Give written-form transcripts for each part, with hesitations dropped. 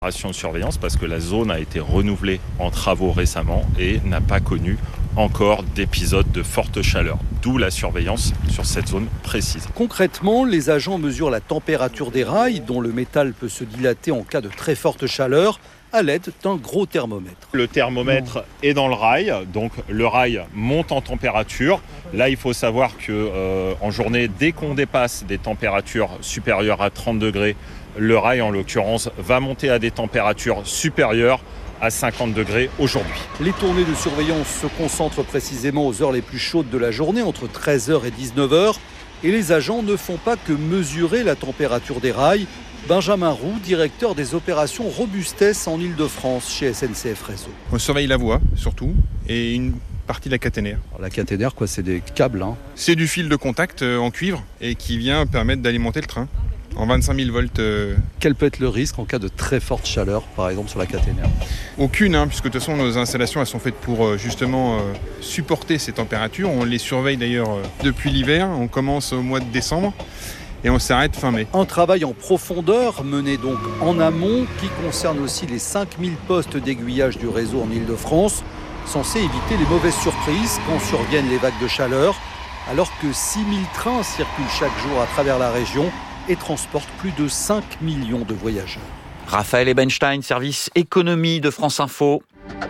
Opération de surveillance parce que la zone a été renouvelée en travaux récemment et n'a pas connu encore d'épisodes de forte chaleur. D'où la surveillance sur cette zone précise. Concrètement, les agents mesurent la température des rails dont le métal peut se dilater en cas de très forte chaleur à l'aide d'un gros thermomètre. Le thermomètre est dans le rail, donc le rail monte en température. Là, il faut savoir qu'en journée, dès qu'on dépasse des températures supérieures à 30 degrés, le rail, en l'occurrence, va monter à des températures supérieures à 50 degrés aujourd'hui. Les tournées de surveillance se concentrent précisément aux heures les plus chaudes de la journée, entre 13h et 19h. Et les agents ne font pas que mesurer la température des rails. Benjamin Roux, directeur des opérations robustesse en Ile-de-France chez SNCF Réseau. On surveille la voie, surtout, et une partie de la caténaire. Alors, la caténaire, c'est des câbles. C'est du fil de contact en cuivre et qui vient permettre d'alimenter le train en 25 000 volts. Quel peut être le risque en cas de très forte chaleur, par exemple, sur la caténaire ? Aucune, puisque de toute façon, nos installations elles sont faites pour justement supporter ces températures. On les surveille d'ailleurs depuis l'hiver. On commence au mois de décembre. Et on s'arrête fin mai. Un travail en profondeur mené donc en amont qui concerne aussi les 5000 postes d'aiguillage du réseau en Ile-de-France, censé éviter les mauvaises surprises quand surviennent les vagues de chaleur, alors que 6000 trains circulent chaque jour à travers la région et transportent plus de 5 millions de voyageurs. Raphaël Ebenstein, service économie de France Info.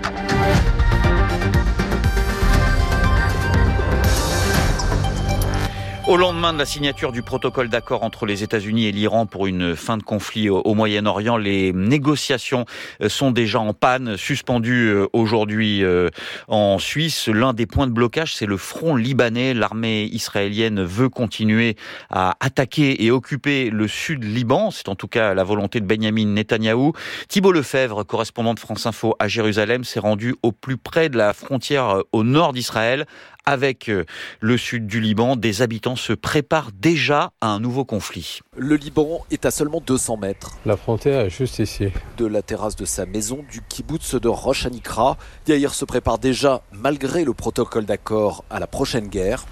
Au lendemain de la signature du protocole d'accord entre les États-Unis et l'Iran pour une fin de conflit au Moyen-Orient, les négociations sont déjà en panne, suspendues aujourd'hui en Suisse. L'un des points de blocage, c'est le front libanais. L'armée israélienne veut continuer à attaquer et occuper le sud Liban. C'est en tout cas la volonté de Benyamin Netanyahou. Thibault Lefebvre, correspondant de France Info à Jérusalem, s'est rendu au plus près de la frontière au nord d'Israël. Avec le sud du Liban, des habitants se préparent déjà à un nouveau conflit. Le Liban est à seulement 200 mètres. La frontière est juste ici. De la terrasse de sa maison du kibboutz de Rosh Hanikra, Yair se prépare déjà, malgré le protocole d'accord, à la prochaine guerre.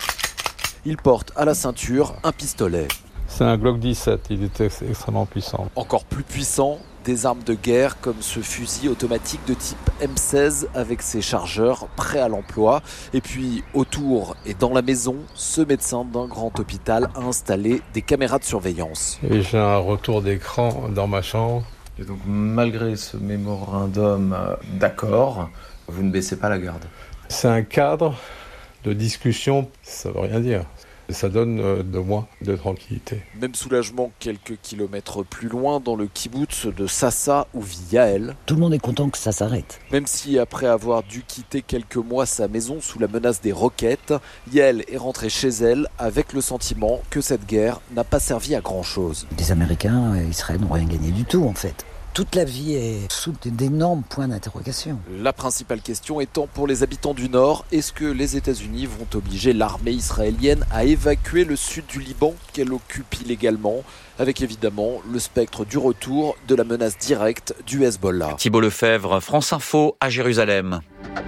Il porte à la ceinture un pistolet. C'est un Glock 17, il est extrêmement puissant. Encore plus puissant, des armes de guerre comme ce fusil automatique de type M16 avec ses chargeurs prêts à l'emploi. Et puis autour et dans la maison, ce médecin d'un grand hôpital a installé des caméras de surveillance. Et j'ai un retour d'écran dans ma chambre. Et donc malgré ce mémorandum d'accord, vous ne baissez pas la garde. C'est un cadre de discussion, ça veut rien dire. Ça donne 2 mois de tranquillité. Même soulagement quelques kilomètres plus loin dans le kibboutz de Sassa où vit Yael. Tout le monde est content que ça s'arrête. Même si après avoir dû quitter quelques mois sa maison sous la menace des roquettes, Yael est rentrée chez elle avec le sentiment que cette guerre n'a pas servi à grand chose. Les Américains et Israël n'ont rien gagné du tout en fait. Toute la vie est sous d'énormes points d'interrogation. La principale question étant pour les habitants du Nord, est-ce que les États-Unis vont obliger l'armée israélienne à évacuer le sud du Liban qu'elle occupe illégalement, avec évidemment le spectre du retour de la menace directe du Hezbollah. Thibault Lefebvre, France Info à Jérusalem.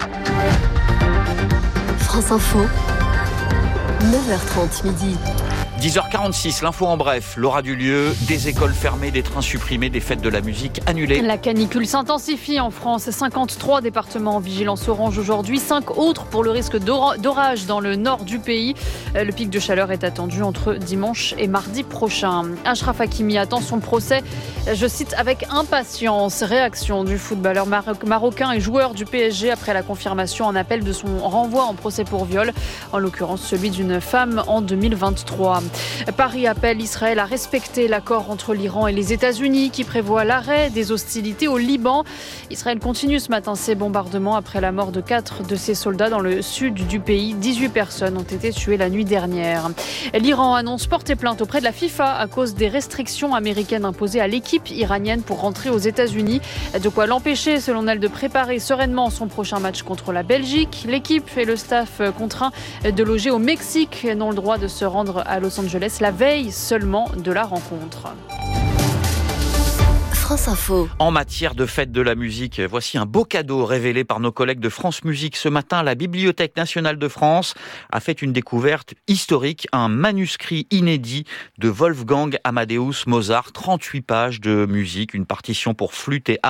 France Info, 9h30 midi. 10h46, l'info en bref. Laura Dulieu, des écoles fermées, des trains supprimés, des fêtes de la musique annulées. La canicule s'intensifie en France. 53 départements en vigilance orange aujourd'hui, 5 autres pour le risque d'orage dans le nord du pays. Le pic de chaleur est attendu entre dimanche et mardi prochain. Achraf Hakimi attend son procès, je cite, avec impatience. Réaction du footballeur marocain et joueur du PSG après la confirmation en appel de son renvoi en procès pour viol, en l'occurrence celui d'une femme en 2023. Paris appelle Israël à respecter l'accord entre l'Iran et les États-Unis qui prévoit l'arrêt des hostilités au Liban. Israël continue ce matin ses bombardements après la mort de 4 de ses soldats dans le sud du pays. 18 personnes ont été tuées la nuit dernière. L'Iran annonce porter plainte auprès de la FIFA à cause des restrictions américaines imposées à l'équipe iranienne pour rentrer aux États-Unis. De quoi l'empêcher, selon elle, de préparer sereinement son prochain match contre la Belgique. L'équipe et le staff contraints de loger au Mexique n'ont le droit de se rendre à Los Angeles la veille seulement de la rencontre. France Info. En matière de fête de la musique, voici un beau cadeau révélé par nos collègues de France Musique. Ce matin, la Bibliothèque nationale de France a fait une découverte historique, un manuscrit inédit de Wolfgang Amadeus Mozart, 38 pages de musique, une partition pour flûte et